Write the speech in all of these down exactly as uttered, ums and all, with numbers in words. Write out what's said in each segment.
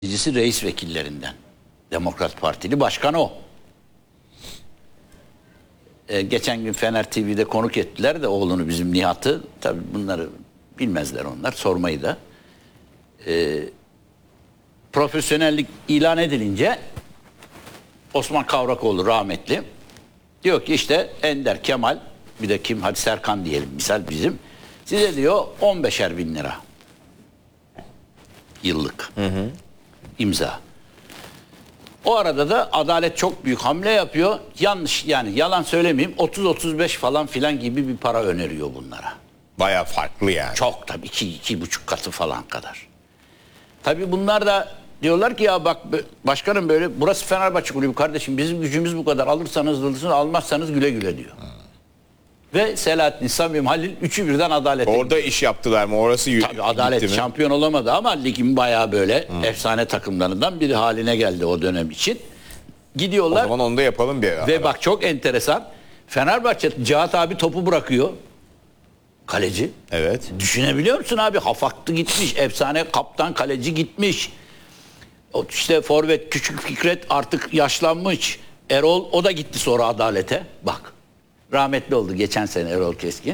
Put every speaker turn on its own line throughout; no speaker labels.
Birincisi reis vekillerinden. Demokrat Partili başkan o. Ee, geçen gün Fener T V'de konuk ettiler de oğlunu bizim Nihat'ı. Tabii bunları bilmezler onlar, sormayı da. Ee, profesyonellik ilan edilince Osman Kavrakoğlu rahmetli diyor ki işte Ender Kemal, bir de kim, hadi Serkan diyelim misal bizim, size diyor on beşer bin lira yıllık hı hı. imza. O arada da Adalet çok büyük hamle yapıyor. Yanlış, yani yalan söylemeyeyim, otuz otuz beş falan filan gibi bir para öneriyor bunlara.
Bayağı farklı yani.
Çok tabii, iki, iki buçuk katı falan kadar. Tabii bunlar da diyorlar ki ya bak başkanım, böyle burası Fenerbahçe kulübü kardeşim, bizim gücümüz bu kadar, alırsanız alırsınız, almazsanız güle güle diyor. Hmm. Ve Selahattin, Samim, Halil üçü birden Adalet'e
Orada
gidiyor.
iş yaptılar mı? Orası
tabii Adalet şampiyon olamadı ama ligin bayağı böyle hmm. efsane takımlarından biri haline geldi o dönem için. Gidiyorlar.
O zaman onu da yapalım bir ara.
Ve bak çok enteresan. Fenerbahçe, Cihat abi topu bırakıyor. Kaleci.
Evet.
Düşünebiliyor musun abi? Hafaklı gitmiş. Efsane kaptan kaleci gitmiş. O işte forvet Küçük Fikret artık yaşlanmış. Erol, o da gitti sonra Adalet'e. Bak. Rahmetli oldu geçen sene Erol Keskin.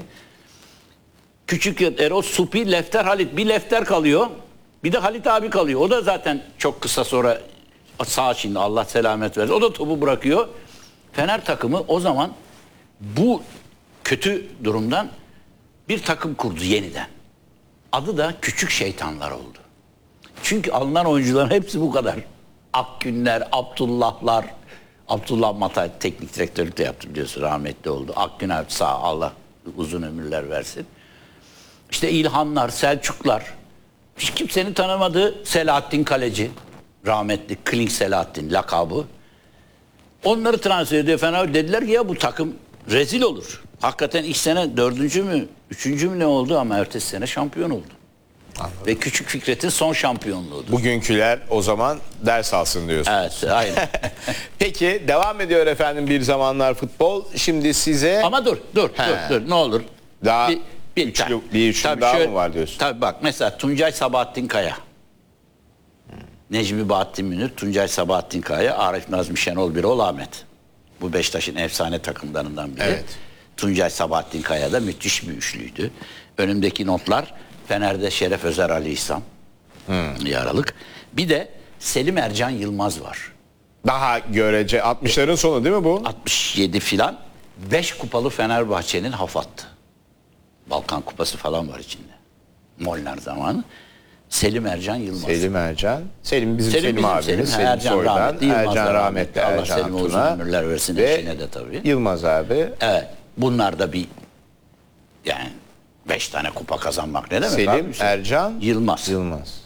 Küçük Erol, Supi, Lefter, Halit. Bir Lefter kalıyor. Bir de Halit abi kalıyor. O da zaten çok kısa sonra sağ şimdi, Allah selamet versin. O da topu bırakıyor. Fener takımı o zaman bu kötü durumdan bir takım kurdu yeniden. Adı da Küçük Şeytanlar oldu. Çünkü alınan oyuncuların hepsi bu kadar. Akgünler, Abdullahlar. Abdullah Matay teknik direktörlük de yaptı biliyorsun, rahmetli oldu. Akgün abi sağ, Allah uzun ömürler versin. İşte İlhanlar, Selçuklar. Hiç kimsenin tanımadığı Selahattin Kaleci. Rahmetli Klink Selahattin lakabı. Onları transfer ediyor Fener. Dediler ki ya bu takım rezil olur. Hakikaten ilk sene dördüncü mü, üçüncü mü ne oldu ama ertesi sene şampiyon oldu. Anladım. Ve Küçük Fikret'in son şampiyonluğudur.
Bugünküler o zaman ders alsın diyorsunuz.
Evet, aynen.
Peki devam ediyor efendim Bir Zamanlar Futbol. Şimdi size...
Ama dur, dur, He. dur, dur, ne olur.
Daha
bir, bir,
üçlü, tabii, bir üçlü tabii daha şöyle, mı var diyorsun?
Tabii bak mesela Tuncay Sabahattin Kaya. Hmm. Necmi Bahattin Münir, Tuncay Sabahattin Kaya, Arif Nazmi Şenol Birol, Ahmet. Bu Beşiktaş'ın efsane takımlarından biri. Evet. Tuncay Sabahattin Kaya da müthiş bir üçlüydü. Önümdeki notlar Fener'de Şeref Özer, Ali İhsan. Hmm. Yaralık. Bir de Selim Ercan Yılmaz var.
Daha görece altmışların sonu değil mi bu?
altmış yedi filan. beş kupalı Fenerbahçe'nin hafattı. Balkan Kupası falan var içinde. Molnar zamanı. Selim Ercan Yılmaz.
Selim Ercan. Selim bizim Selim, Selim
bizim
abimiz.
Selim,
Selim
Ercan
Soy'dan.
rahmetli, Yılmaz
Ercan rahmetli.
Allah
Ercan
Selim'e uzun ömürler versin, eşine de tabii.
Yılmaz abi.
Evet. Bunlar da bir, yani beş tane kupa kazanmak ne demek?
Selim
abi?
Ercan
Yılmaz.
Yılmaz.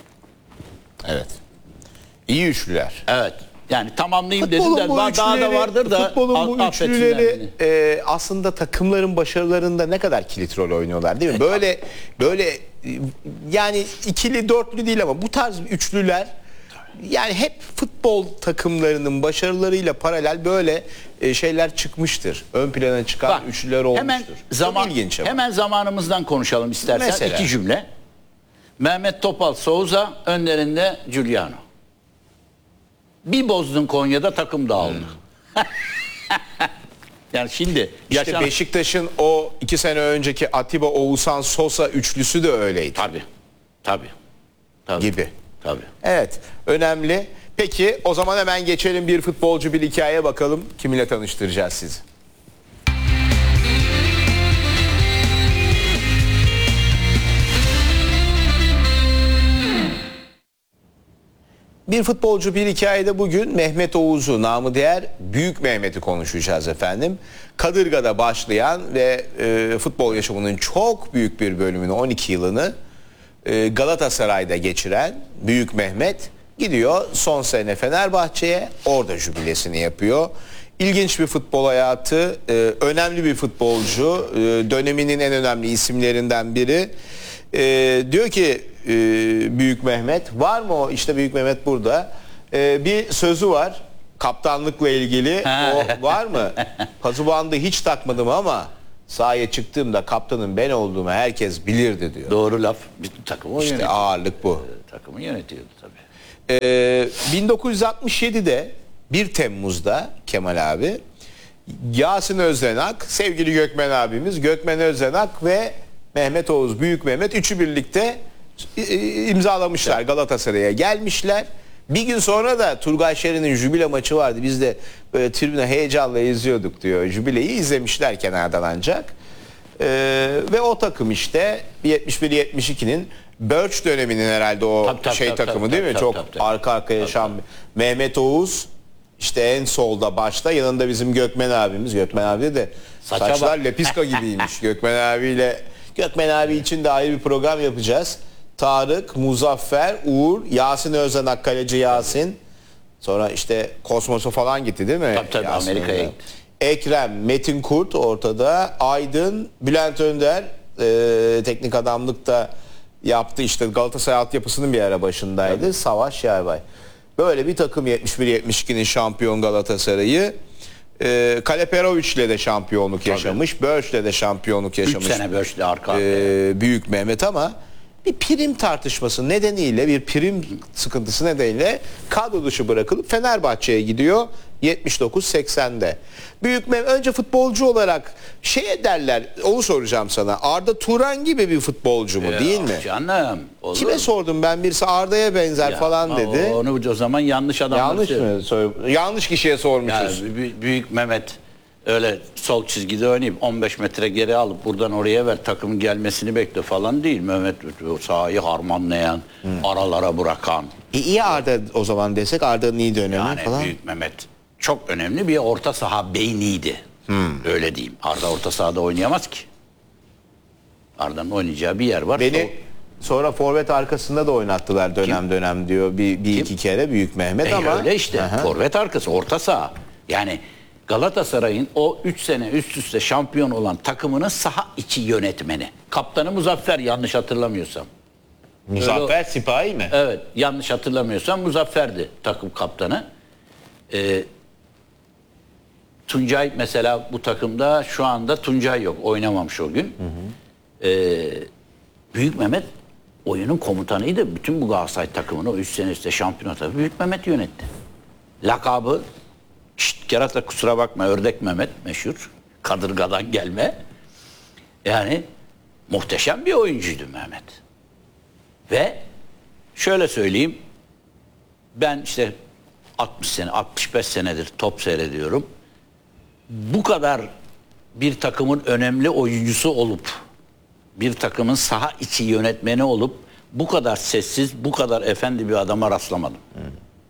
Evet. İyi üçlüler.
Evet. Yani tamamlayayım dedim de daha da vardır da.
Futbolun bu üçlüleri e, aslında takımların başarılarında ne kadar kilit rol oynuyorlar değil mi? Evet, böyle tabii. böyle yani ikili dörtlü değil ama bu tarz üçlüler yani hep futbol takımlarının başarılarıyla paralel böyle e, şeyler çıkmıştır. Ön plana çıkan Bak, üçlüler olmuştur.
Hemen zaman,
ilginç ama.
Hemen zamanımızdan konuşalım istersen. Mesela. İki cümle. Mehmet Topal, Souza, önlerinde Giuliano. Bir bozdun Konya'da takım dağıldı. Hmm. Yani şimdi
işte
yaşanan...
Beşiktaş'ın o iki sene önceki Atiba, Oğuzhan, Sosa üçlüsü de öyleydi.
Tabii. Tabii. Tabii.
Gibi.
Tabii.
Evet. Önemli. Peki o zaman hemen geçelim bir futbolcu bir hikayeye bakalım. Kiminle tanıştıracağız sizi? Bir futbolcu bir hikayede bugün Mehmet Oğuz'u, namı diğer Büyük Mehmet'i konuşacağız efendim. Kadırga'da başlayan ve e, futbol yaşamının çok büyük bir bölümünü, on iki yılını e, Galatasaray'da geçiren Büyük Mehmet gidiyor son sene Fenerbahçe'ye, orada jübilesini yapıyor. İlginç bir futbol hayatı, e, önemli bir futbolcu, e, döneminin en önemli isimlerinden biri. E, diyor ki e, Büyük Mehmet, var mı o? İşte Büyük Mehmet burada. E, bir sözü var kaptanlıkla ilgili. O var mı? Pazubandı hiç takmadım ama sahaya çıktığımda kaptanın ben olduğumu herkes bilirdi diyor.
Doğru laf. Bütün takımı o
işte
yönetiyordu.
ağırlık bu.
Takımı yönetiyordu tabii.
Ee, bin dokuz yüz altmış yedi'de bir Temmuz'da Kemal abi, Yasin Özdenak, sevgili Gökmen abimiz, Gökmen Özdenak ve Mehmet Oğuz, Büyük Mehmet üçü birlikte imzalamışlar. Galatasaray'a gelmişler. Bir gün sonra da Turgay Şeren'in jübile maçı vardı. Biz de böyle tribüne heyecanla izliyorduk diyor. Jübileyi izlemişler kenardan ancak. Ee, ve o takım işte yetmiş bir yetmiş iki'nin Birch döneminin herhalde o
tabii, tabii,
şey
tabii,
takımı
tabii,
değil
tabii,
mi? Çok
tabii, tabii.
arka arkaya yaşayan Mehmet Oğuz işte en solda başta, yanında bizim Gökmen abimiz. Gökmen abi de
Saça
saçlar
bak.
lepiska gibiymiş. Gökmen abiyle Gökmen abi için de ayrı bir program yapacağız. Tarık, Muzaffer, Uğur, Yasin Özdenak, kaleci Yasin. Sonra işte Kosmos'a falan gitti değil mi?
Tabii tabii,
Yasin
Amerika'ya
Özdenak.
gitti.
Ekrem, Metin Kurt ortada. Aydın, Bülent Önder e, teknik adamlıkta yaptı. İşte Galatasaray altyapısının bir ara başındaydı. Evet. Savaş Yaybay. Böyle bir takım yetmiş bir yetmiş iki'nin şampiyon Galatasaray'ı. E, Kaleperovic ile de şampiyonluk yaşamış. Birch ile de şampiyonluk yaşamış.
üç sene Birch'le arka arkaya.
E, Büyük Mehmet ama bir prim tartışması nedeniyle, bir prim sıkıntısı nedeniyle kadro dışı bırakılıp Fenerbahçe'ye gidiyor yetmiş dokuz seksen'de. Büyük Mehmet önce futbolcu olarak şey derler, onu soracağım sana. Arda Turan gibi bir futbolcu mu,
Ya,
değil mi?
Canım. Olur.
Kime sordum ben, birisi Arda'ya benzer
Ya,
falan dedi.
Onu o zaman yanlış adam.
Yanlış mı? Sor- Yanlış kişiye sormuşuz.
Yani Bü- Büyük Mehmet öyle sol çizgide oynayıp on beş metre geri alıp buradan oraya ver, takımın gelmesini bekle falan değil. Mehmet o sahayı harmanlayan, hmm. aralara bırakan.
E, iyi Arda o zaman desek, Arda'nın iyi dönemi
Yani
falan.
Büyük Mehmet çok önemli bir orta saha beyniydi. Hmm. Öyle diyeyim. Arda orta sahada oynayamaz ki. Arda'nın oynayacağı bir yer var.
Beni
o...
sonra forvet arkasında da oynattılar dönem Kim? dönem diyor. Bir, bir iki kere Büyük Mehmet e ama.
Öyle işte.
Aha.
Forvet arkası, orta saha. Yani Galatasaray'ın o üç sene üst üste şampiyon olan takımının saha içi yönetmeni. Kaptanı Muzaffer, yanlış hatırlamıyorsam.
Muzaffer
Öyle,
Sipahi mi?
Evet, yanlış hatırlamıyorsam Muzaffer'di takım kaptanı. Ee, Tuncay mesela bu takımda şu anda Tuncay yok. Oynamamış o gün. Hı hı. Ee, Büyük Mehmet oyunun komutanıydı. Bütün bu Galatasaray takımını o üç sene üstte şampiyon tabii Büyük Mehmet yönetti. Lakabı şşt, kerata kusura bakma, Ördek Mehmet meşhur. Kadırgadan gelme. Yani muhteşem bir oyuncuydu Mehmet. Ve şöyle söyleyeyim, ben işte altmış sene, altmış beş senedir top seyrediyorum. Bu kadar bir takımın önemli oyuncusu olup, bir takımın saha içi yönetmeni olup, bu kadar sessiz, bu kadar efendi bir adama rastlamadım. Hmm.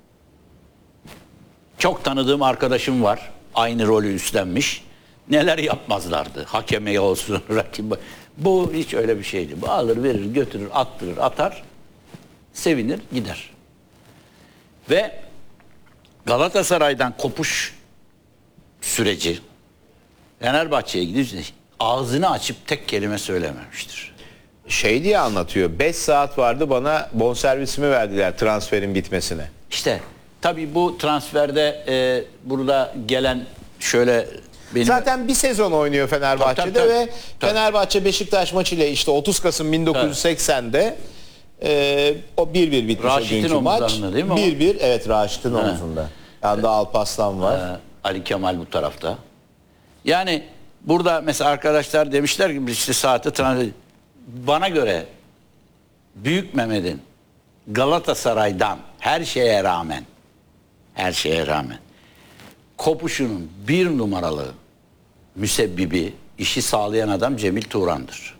Çok tanıdığım arkadaşım var, aynı rolü üstlenmiş. Neler yapmazlardı, hakeme olsun, rakibi. Bu hiç öyle bir şeydi. Bu alır, verir, götürür, attırır, atar, sevinir, gider. Ve Galatasaray'dan kopuş süreci, Fenerbahçe'ye gidince ağzını açıp tek kelime söylememiştir.
Şey diye anlatıyor, beş saat vardı, bana bonservisimi verdiler transferin bitmesine.
İşte tabii bu transferde e, burada gelen şöyle... Benim...
Zaten bir sezon oynuyor Fenerbahçe'de, tabii, tabii, ve tabii. Fenerbahçe Beşiktaş maçıyla işte otuz Kasım bin dokuz yüz seksen'de e, o bir bir bitmiş o günkü maç. bir bir, evet, Raşit'in omuzunda. Yanında Alparslan var.
Ee, Ali Kemal bu tarafta. Yani burada mesela arkadaşlar demişler ki işte saati transfer. Bana göre Büyük Mehmet'in Galatasaray'dan her şeye rağmen her şeye rağmen kopuşunun bir numaralı müsebbibi, işi sağlayan adam Cemil Turan'dır.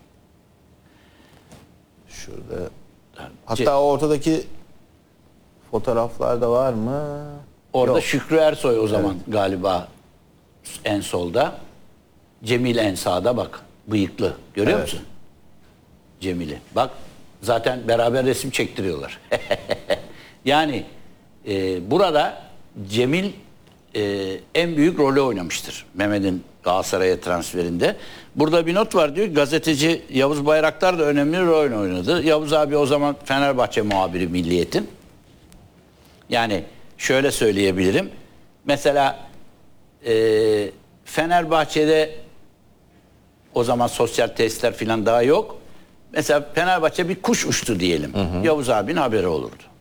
Şurada. Hatta Ce- ortadaki fotoğraflarda var mı?
Orada
Yok.
Şükrü Ersoy o zaman, evet, galiba en solda. Cemil en sağda, bak. Bıyıklı. Görüyor, evet, musun? Cemil'i. Bak zaten beraber resim çektiriyorlar. Yani e, burada Cemil e, en büyük rolü oynamıştır Mehmet'in Galatasaray'a transferinde. Burada bir not var, diyor gazeteci Yavuz Bayraktar da önemli rol oynadı. Yavuz abi o zaman Fenerbahçe muhabiri Milliyet'in. Yani şöyle söyleyebilirim. Mesela e, Fenerbahçe'de o zaman sosyal tesisler falan daha yok. Mesela Fenerbahçe bir kuş uçtu diyelim. Hı hı. Yavuz abinin haberi olurdu.